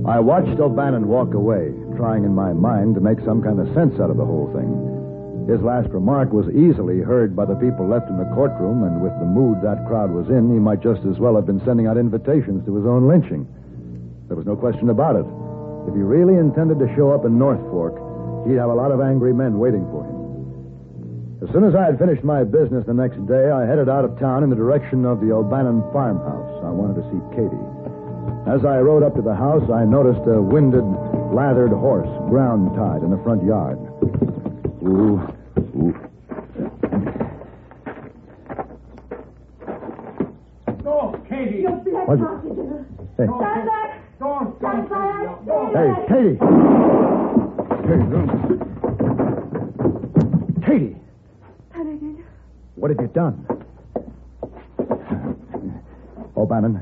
I watched O'Bannon walk away, trying in my mind to make some kind of sense out of the whole thing. His last remark was easily heard by the people left in the courtroom, and with the mood that crowd was in, he might just as well have been sending out invitations to his own lynching. There was no question about it. If he really intended to show up in North Fork, he'd have a lot of angry men waiting for him. As soon as I had finished my business the next day, I headed out of town in the direction of the O'Bannon farmhouse. I wanted to see Katie. As I rode up to the house, I noticed a winded, lathered horse, ground-tied in the front yard. Ooh. Oh, Katie! You black monkey. Hey. Stand back! Don't. Stand back! Hey, Katie! Katie! Paladin. What have you done? O'Bannon.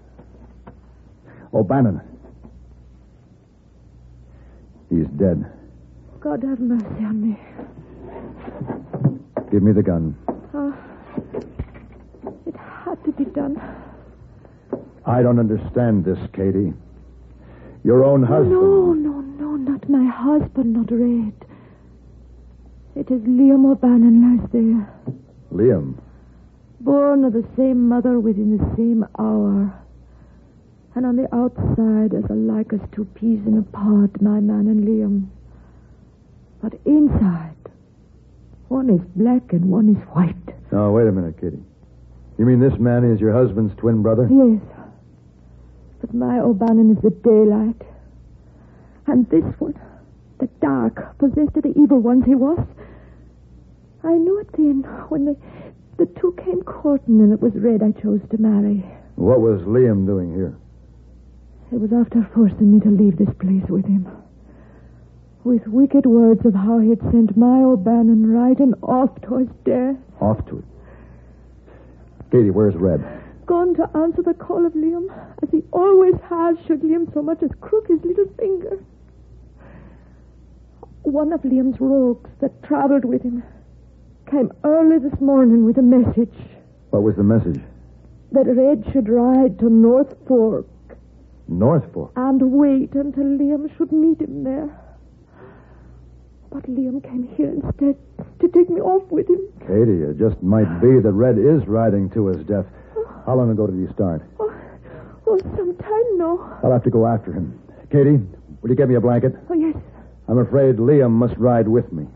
He's dead. God have mercy on me. Give me the gun. It had to be done. I don't understand this, Katie. Your own husband... No, not my husband, not Red. It is Liam O'Bannon lies there. Liam? Born of the same mother within the same hour. And on the outside, as alike as two peas in a pod, my man and Liam. But inside, one is black and one is white. Oh, wait a minute, Katie. You mean this man is your husband's twin brother? Yes. But my O'Bannon is the daylight. And this one, the dark, possessed of the evil ones he was. I knew it then, when the two came courting and it was Red I chose to marry. What was Liam doing here? It was after forcing me to leave this place with him. With wicked words of how he had sent my O'Bannon riding off to his death. Off to it. Katie, where's Red? Gone to answer the call of Liam, as he always has, should Liam so much as crook his little finger. One of Liam's rogues that traveled with him came early this morning with a message. What was the message? That Red should ride to North Fork. North Fork? And wait until Liam should meet him there. But Liam came here instead to take me off with him. Katie, it just might be that Red is riding to his death. How long ago did he start? Oh, some time now. I'll have to go after him. Katie, will you get me a blanket? Oh, yes. I'm afraid Liam must ride with me.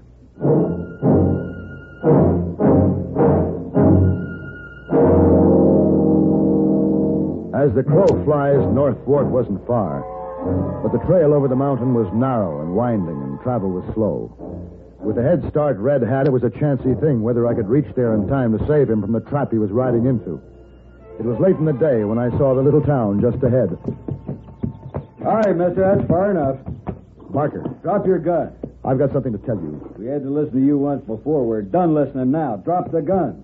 As the crow flies, North Fork wasn't far. But the trail over the mountain was narrow and winding, and travel was slow. With the head start Red had, it was a chancy thing whether I could reach there in time to save him from the trap he was riding into. It was late in the day when I saw the little town just ahead. All right, mister, that's far enough. Barker, Drop your gun. I've got something to tell you. We had to listen to you once before. We're done listening now. Drop the gun.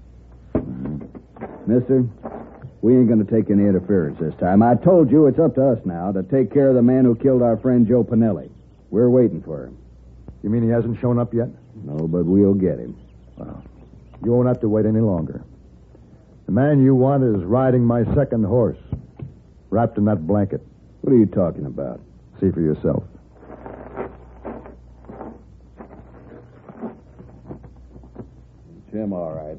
Mister, we ain't going to take any interference this time. I told you it's up to us now to take care of the man who killed our friend Joe Pinelli. We're waiting for him. You mean he hasn't shown up yet? No, but we'll get him. Well, you won't have to wait any longer. The man you want is riding my second horse, wrapped in that blanket. What are you talking about? See for yourself. It's him, all right.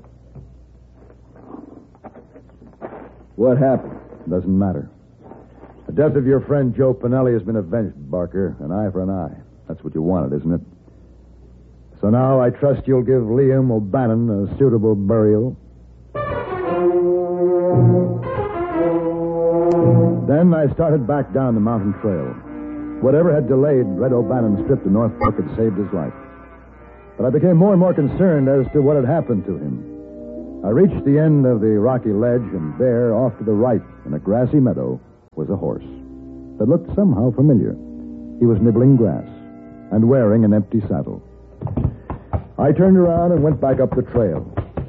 What happened? Doesn't matter. The death of your friend Joe Pinelli has been avenged, Barker. An eye for an eye. That's what you wanted, isn't it? So now I trust you'll give Liam O'Bannon a suitable burial. Then I started back down the mountain trail. Whatever had delayed Red O'Bannon's trip to North Fork had saved his life. But I became more and more concerned as to what had happened to him. I reached the end of the rocky ledge, and there, off to the right, in a grassy meadow, was a horse that looked somehow familiar. He was nibbling grass and wearing an empty saddle. I turned around and went back up the trail.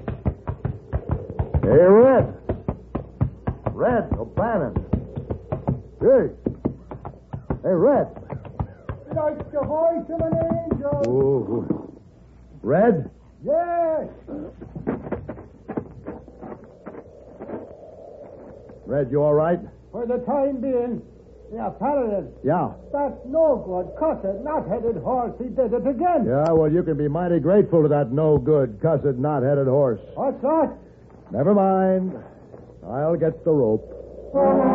Hey, Red! Red O'Bannon! Hey! Hey, Red! Like the voice of an angel. Oh, Red? Yes. Red, you all right? For the time being. Yeah, Paladin. Yeah. That no good, cussed, knot-headed horse, he did it again. Yeah, well, you can be mighty grateful to that no-good, cussed, knot-headed horse. What's that? Never mind. I'll get the rope.